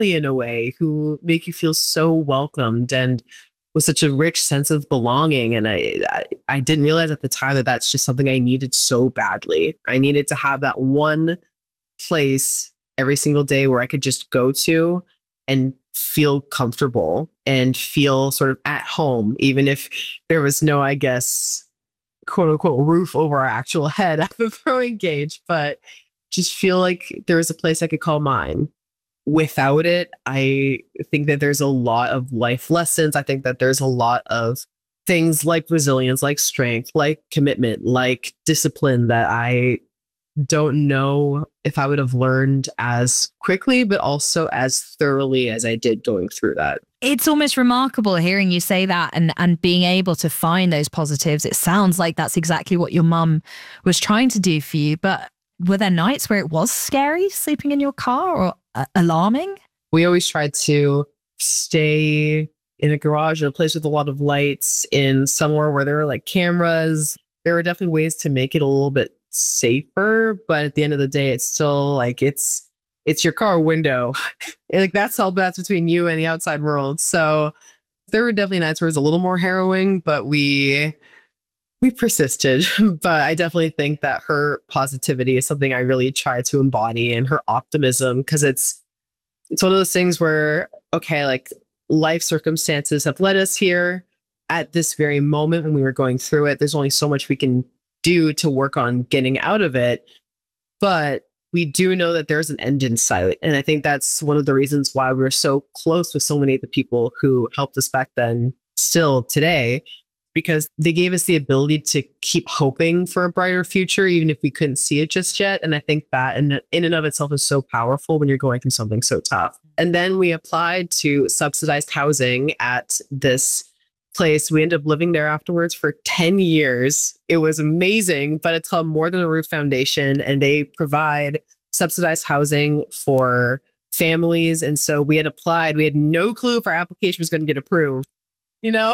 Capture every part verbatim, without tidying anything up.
family in a way, who make you feel so welcomed and with such a rich sense of belonging. And I, I, I didn't realize at the time that that's just something I needed so badly. I needed to have that one place every single day where I could just go to and feel comfortable and feel sort of at home, even if there was no, I guess, quote unquote, roof over our actual head at the throwing gauge, but just feel like there was a place I could call mine. Without it, I think that there's a lot of life lessons. I think that there's a lot of things like resilience, like strength, like commitment, like discipline that I don't know if I would have learned as quickly, but also as thoroughly as I did going through that. It's almost remarkable hearing you say that and, and being able to find those positives. It sounds like that's exactly what your mum was trying to do for you. But were there nights where it was scary sleeping in your car or uh, alarming? We always tried to stay in a garage, in a place with a lot of lights, in somewhere where there were like cameras. There were definitely ways to make it a little bit safer, but at the end of the day, it's still like it's it's your car window. Like that's all that's between you and the outside world. So there were definitely nights where it was a little more harrowing, but we we persisted. But I definitely think that her positivity is something I really try to embody, and her optimism, because it's it's one of those things where, okay, like life circumstances have led us here at this very moment when we were going through it. There's only so much we can do to work on getting out of it. But we do know that there's an end in sight. And I think that's one of the reasons why we're so close with so many of the people who helped us back then, still today, because they gave us the ability to keep hoping for a brighter future, even if we couldn't see it just yet. And I think that in, in and of itself is so powerful when you're going through something so tough. And then we applied to subsidized housing at this place. We ended up living there afterwards for ten years. It was amazing, but it's called More Than a Roof Foundation, and they provide subsidized housing for families. And so we had applied. We had no clue if our application was going to get approved, you know?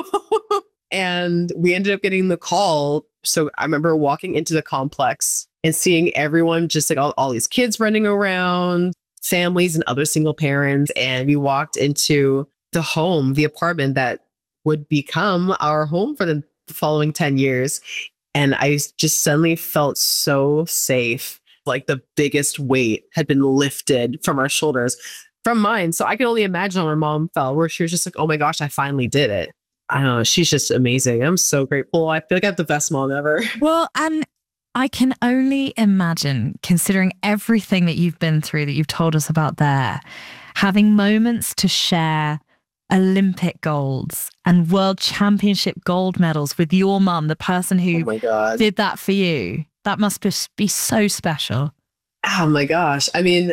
And we ended up getting the call. So I remember walking into the complex and seeing everyone, just like all, all these kids running around, families and other single parents. And we walked into the home, the apartment that would become our home for the following ten years. And I just suddenly felt so safe. Like the biggest weight had been lifted from our shoulders, from mine. So I can only imagine how my mom felt, where she was just like, oh my gosh, I finally did it. I don't know. She's just amazing. I'm so grateful. I feel like I have the best mom ever. Well, and I can only imagine, considering everything that you've been through, that you've told us about there, having moments to share Olympic golds and world championship gold medals with your mum, the person who oh my God. did that for you. That must be, be so special. Oh my gosh. I mean,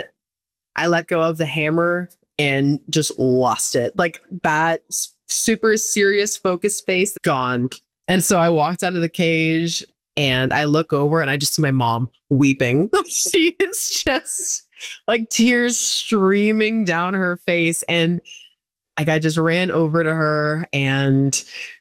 I let go of the hammer and just lost it. Like that super serious focused face gone. And so I walked out of the cage and I look over and I just see my mom weeping. She is just like tears streaming down her face. And like I just ran over to her and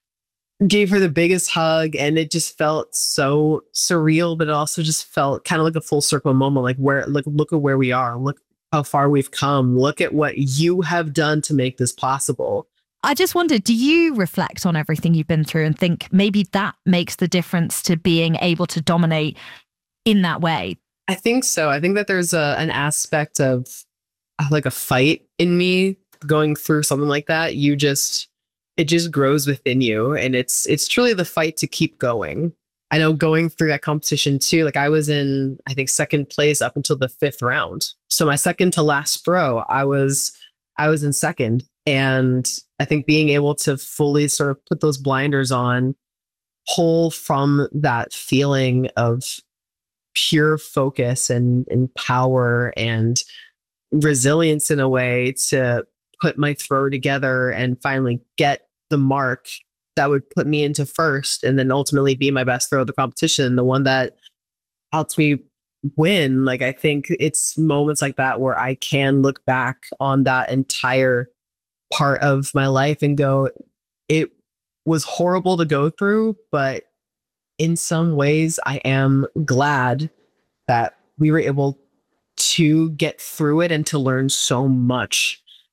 gave her the biggest hug. And it just felt so surreal, but it also just felt kind of like a full circle moment. Like where, look, look at where we are. Look how far we've come. Look at what you have done to make this possible. I just wondered, do you reflect on everything you've been through and think maybe that makes the difference to being able to dominate in that way? I think so. I think that there's a, an aspect of uh, like a fight in me going through something like that. You just, it just grows within you. And it's, it's truly the fight to keep going. I know going through that competition too, like I was in, I think, second place up until the fifth round. So my second to last throw, I was, I was in second. And I think being able to fully sort of put those blinders on, pull from that feeling of pure focus and, and power and resilience in a way to put my throw together and finally get the mark that would put me into first and then ultimately be my best throw of the competition, the one that helps me win. Like, I think it's moments like that where I can look back on that entire part of my life and go, it was horrible to go through, but in some ways I am glad that we were able to get through it and to learn so much